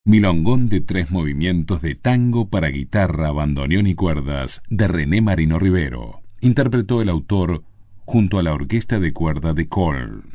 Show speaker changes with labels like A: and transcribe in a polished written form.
A: Milongón de 3 movimientos de tango para guitarra, bandoneón y cuerdas de René Marino Rivero. Interpretó el autor junto a la orquesta de cuerda de Cole.